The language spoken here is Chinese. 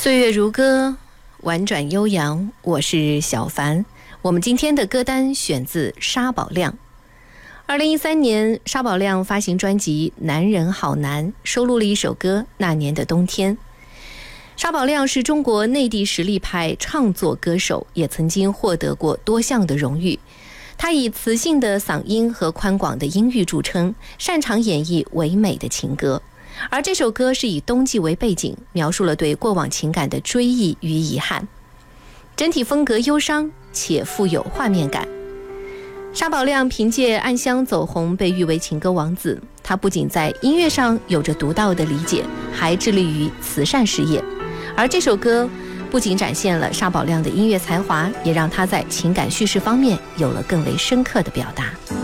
岁月如歌，婉转悠扬，我是小凡。我们今天的歌单选自沙宝亮。2013年，沙宝亮发行专辑《男人好难》，收录了一首歌《那年的冬天》。沙宝亮是中国内地实力派唱作歌手，也曾经获得过多项的荣誉。他以磁性的嗓音和宽广的音域著称，擅长演绎唯美的情歌。而这首歌是以冬季为背景，描述了对过往情感的追忆与遗憾，整体风格忧伤且富有画面感。沙宝亮凭借《暗香》走红，被誉为情歌王子。他不仅在音乐上有着独到的理解，还致力于慈善事业。而这首歌不仅展现了沙宝亮的音乐才华，也让他在情感叙事方面有了更为深刻的表达。